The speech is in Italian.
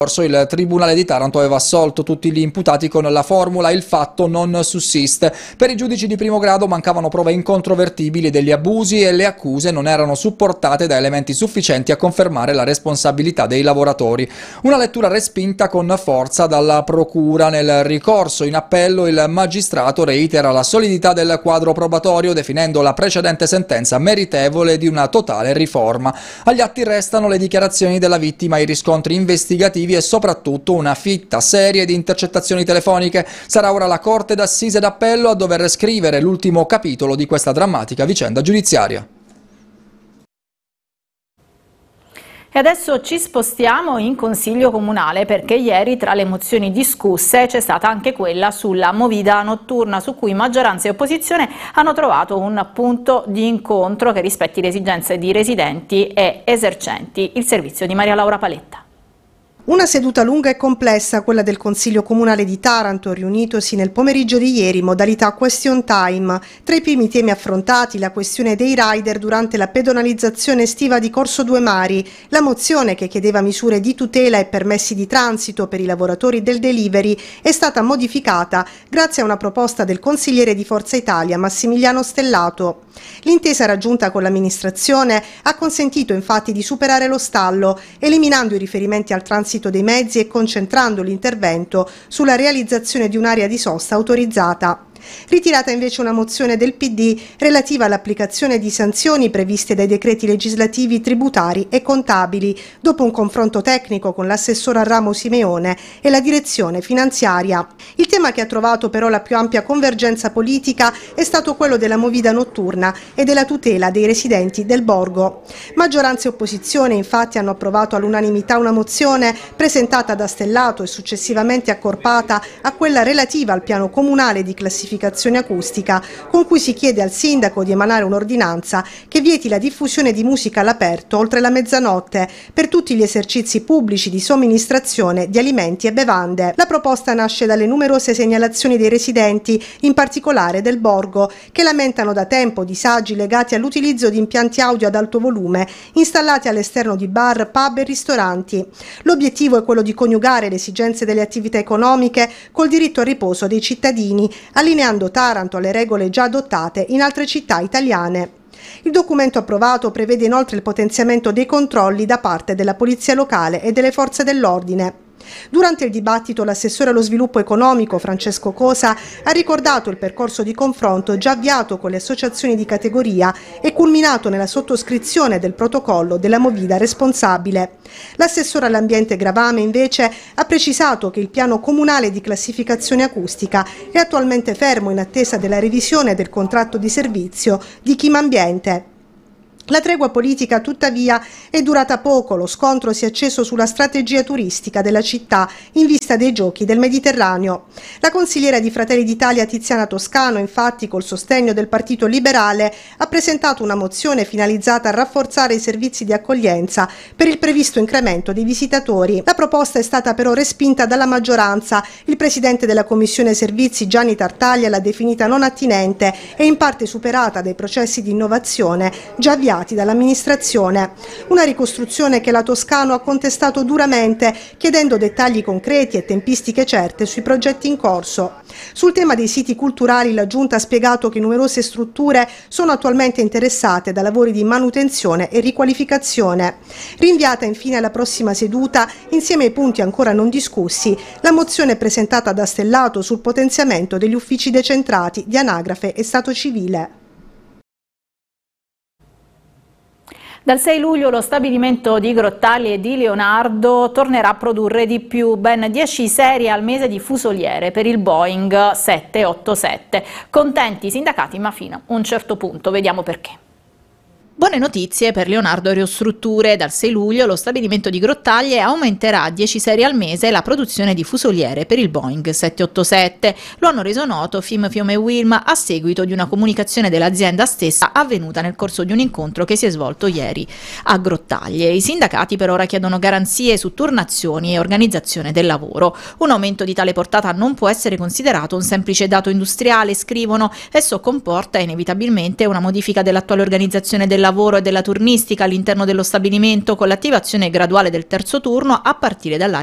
Il Tribunale di Taranto aveva assolto tutti gli imputati con la formula "il fatto non sussiste". Per i giudici di primo grado mancavano prove incontrovertibili degli abusi e le accuse non erano supportate da elementi sufficienti a confermare la responsabilità dei lavoratori. Una lettura respinta con forza dalla procura. Nel ricorso in appello il magistrato reitera la solidità del quadro probatorio, definendo la precedente sentenza meritevole di una totale riforma. Agli atti restano le dichiarazioni della vittima, i riscontri investigativi e soprattutto una fitta serie di intercettazioni telefoniche. Sarà ora la Corte d'Assise d'Appello a dover scrivere l'ultimo capitolo di questa drammatica vicenda giudiziaria. E adesso ci spostiamo in Consiglio Comunale, perché ieri tra le mozioni discusse c'è stata anche quella sulla movida notturna, su cui maggioranza e opposizione hanno trovato un punto di incontro che rispetti le esigenze di residenti e esercenti il servizio di Maria Laura Paletta. Una seduta lunga e complessa, quella del Consiglio Comunale di Taranto, riunitosi nel pomeriggio di ieri, modalità question time. Tra i primi temi affrontati, la questione dei rider durante la pedonalizzazione estiva di Corso Due Mari, la mozione che chiedeva misure di tutela e permessi di transito per i lavoratori del delivery è stata modificata grazie a una proposta del consigliere di Forza Italia Massimiliano Stellato. L'intesa raggiunta con l'amministrazione ha consentito infatti di superare lo stallo, eliminando i riferimenti al transito dei mezzi e concentrando l'intervento sulla realizzazione di un'area di sosta autorizzata. Ritirata invece una mozione del PD relativa all'applicazione di sanzioni previste dai decreti legislativi tributari e contabili, dopo un confronto tecnico con l'assessore al ramo Simeone e la direzione finanziaria. Il tema che ha trovato però la più ampia convergenza politica è stato quello della movida notturna e della tutela dei residenti del borgo. Maggioranza e opposizione infatti hanno approvato all'unanimità una mozione presentata da Stellato e successivamente accorpata a quella relativa al piano comunale di classificazione acustica, con cui si chiede al sindaco di emanare un'ordinanza che vieti la diffusione di musica all'aperto oltre la mezzanotte per tutti gli esercizi pubblici di somministrazione di alimenti e bevande. La proposta nasce dalle numerose segnalazioni dei residenti, in particolare del borgo, che lamentano da tempo disagi legati all'utilizzo di impianti audio ad alto volume installati all'esterno di bar, pub e ristoranti. L'obiettivo è quello di coniugare le esigenze delle attività economiche col diritto al riposo dei cittadini, allineando Taranto alle regole già adottate in altre città italiane. Il documento approvato prevede inoltre il potenziamento dei controlli da parte della Polizia Locale e delle Forze dell'Ordine. Durante il dibattito l'assessore allo sviluppo economico Francesco Cosa ha ricordato il percorso di confronto già avviato con le associazioni di categoria e culminato nella sottoscrizione del protocollo della movida responsabile. L'assessore all'ambiente Gravame invece ha precisato che il piano comunale di classificazione acustica è attualmente fermo in attesa della revisione del contratto di servizio di Chimambiente. La tregua politica, tuttavia, è durata poco. Lo scontro si è acceso sulla strategia turistica della città in vista dei Giochi del Mediterraneo. La consigliera di Fratelli d'Italia Tiziana Toscano, infatti, col sostegno del Partito Liberale, ha presentato una mozione finalizzata a rafforzare i servizi di accoglienza per il previsto incremento dei visitatori. La proposta è stata però respinta dalla maggioranza. Il presidente della Commissione Servizi, Gianni Tartaglia, l'ha definita non attinente e in parte superata dai processi di innovazione già avviati dall'amministrazione. Una ricostruzione che la Toscano ha contestato duramente, chiedendo dettagli concreti e tempistiche certe sui progetti in corso. Sul tema dei siti culturali la Giunta ha spiegato che numerose strutture sono attualmente interessate da lavori di manutenzione e riqualificazione. Rinviata infine alla prossima seduta, insieme ai punti ancora non discussi, la mozione presentata da Stellato sul potenziamento degli uffici decentrati di anagrafe e stato civile. Dal 6 luglio lo stabilimento di Grottaglie e di Leonardo tornerà a produrre di più, ben 10 serie al mese di fusoliere per il Boeing 787. Contenti i sindacati, ma fino a un certo punto, vediamo perché. Buone notizie per Leonardo Aerostrutture. Dal 6 luglio lo stabilimento di Grottaglie aumenterà a 10 serie al mese la produzione di fusoliere per il Boeing 787. Lo hanno reso noto FIM, FIOM e Wilm a seguito di una comunicazione dell'azienda stessa avvenuta nel corso di un incontro che si è svolto ieri a Grottaglie. I sindacati per ora chiedono garanzie su turnazioni e organizzazione del lavoro. Un aumento di tale portata non può essere considerato un semplice dato industriale, scrivono. Esso comporta inevitabilmente una modifica dell'attuale organizzazione del lavoro e della turnistica all'interno dello stabilimento, con l'attivazione graduale del terzo turno a partire dall'area